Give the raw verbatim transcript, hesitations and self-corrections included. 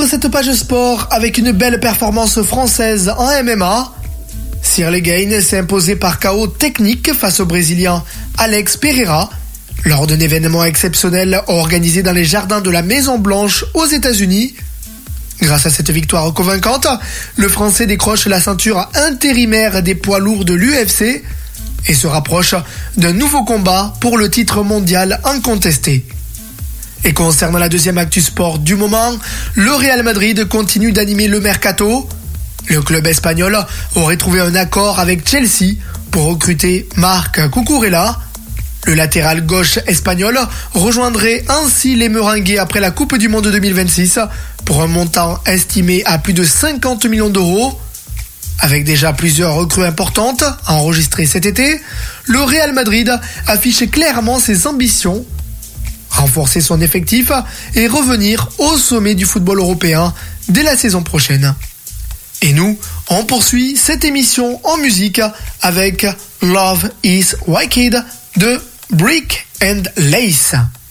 ouvre cette page sport avec une belle performance française en M M A. Cyril Gane s'est imposé par K O technique face au Brésilien Alex Pereira lors d'un événement exceptionnel organisé dans les jardins de la Maison Blanche aux États-Unis. Grâce à cette victoire convaincante, le Français décroche la ceinture intérimaire des poids lourds de l'U F C et se rapproche d'un nouveau combat pour le titre mondial incontesté. Et concernant la deuxième actu sport du moment, le Real Madrid continue d'animer le mercato. Le club espagnol aurait trouvé un accord avec Chelsea pour recruter Marc Cucurella. Le latéral gauche espagnol rejoindrait ainsi les Merengues après la Coupe du Monde deux mille vingt-six pour un montant estimé à plus de cinquante millions d'euros. Avec déjà plusieurs recrues importantes enregistrées cet été, le Real Madrid affiche clairement ses ambitions: renforcer son effectif et revenir au sommet du football européen dès la saison prochaine. Et nous, on poursuit cette émission en musique avec Love is Wicked de Brick and Lace.